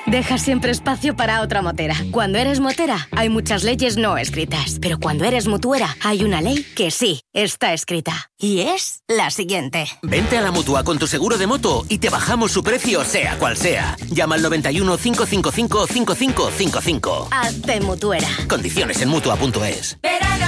Deja siempre espacio para otra motera. Cuando eres motera, hay muchas leyes no escritas. Pero cuando eres mutuera, hay una ley que sí está escrita. Y es la siguiente. Vente a la Mutua con tu seguro de moto y te bajamos su precio, sea cual sea. Llama al 91 555 5555. Hazte mutuera. Condiciones en Mutua.es.